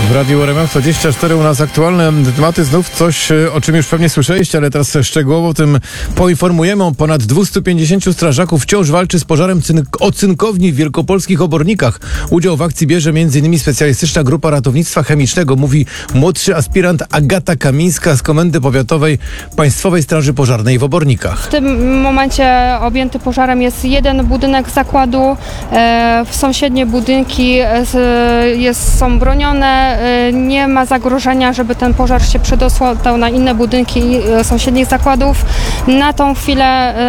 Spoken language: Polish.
W Radiu RMF24 u nas aktualne tematy, znów coś, o czym już pewnie słyszeliście, ale teraz szczegółowo o tym poinformujemy. Ponad 250 strażaków wciąż walczy z pożarem ocynkowni w wielkopolskich Obornikach. Udział w akcji bierze m.in. specjalistyczna grupa ratownictwa chemicznego, mówi młodszy aspirant Agata Kamińska z Komendy Powiatowej Państwowej Straży Pożarnej w Obornikach. W tym momencie objęty pożarem jest jeden budynek zakładu. Sąsiednie budynki są bronione. Nie ma zagrożenia, żeby ten pożar się przedostał na inne budynki sąsiednich zakładów. Na tą chwilę